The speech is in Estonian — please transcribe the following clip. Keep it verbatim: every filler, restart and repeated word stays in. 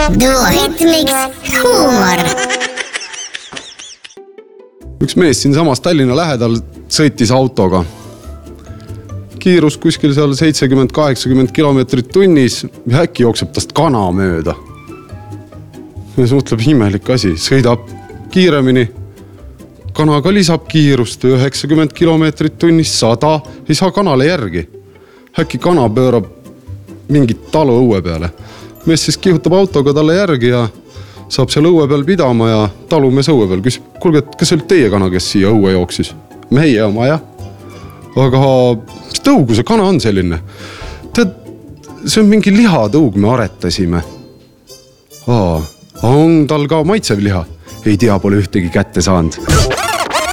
Duoritmiks huumor. Üks mees siin samas Tallinna lähedal sõitis autoga. Kiirus kuskil seal seitsekümmend kaheksakümmend kilomeetrit tunnis ja äkki jookseb tast kana mööda. Ja see mõtleb imelik asi, sõidab kiiremini. Kana ka lisab kiirust üheksakümmend kilomeetrit tunnis, sada, ei saa kanale järgi. Äkki kana pöörab mingit talu õue peale. Mees siis kihutab autoga talle järgi ja saab seal õue peal pidama ja talumees õue peal küsib, kuulge, kas see oli teie kana, kes siia õue jooksis? Meie oma, jah. Aga mis tõugu see kana on selline? Tead, see on mingi lihatõug, me aretasime. Aa, on tal ka maitsev liha? Ei tea, pole ühtegi kätte saanud.